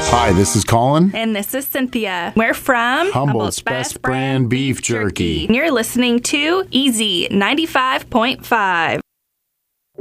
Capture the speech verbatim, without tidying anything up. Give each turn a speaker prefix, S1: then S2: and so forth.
S1: Hi, this is Colin.
S2: And this is Cynthia. We're from
S1: Humboldt's Best Brand Beef Jerky.
S2: And you're listening to Easy ninety-five point five.